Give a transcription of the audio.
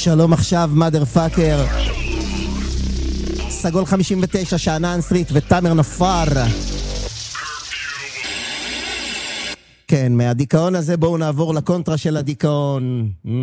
שלום עכשיו, מאדר פאקר. סגול 59, שאנן סטריט ותאמר נפאר. כן, מהדיכאון הזה בואו נעבור לקונטרה של הדיכאון.